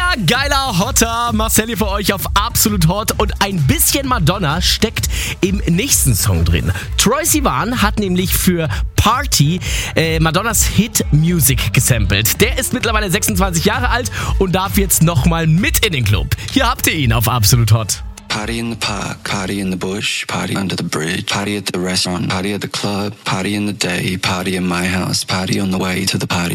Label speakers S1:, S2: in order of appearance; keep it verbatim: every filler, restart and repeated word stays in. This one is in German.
S1: Mega geiler Hotter. Marcel hier für euch auf Absolut Hot. Und ein bisschen Madonna steckt im nächsten Song drin. Troye Sivan hat nämlich für Party äh, Madonnas Hit Music gesampelt. Der ist mittlerweile sechsundzwanzig Jahre alt und darf jetzt nochmal mit in den Club. Hier habt ihr ihn auf Absolut Hot.
S2: Party in the park, party in the bush, party under the bridge, party at the restaurant, party at the club, party in the day, party in my house, party on the way to the party.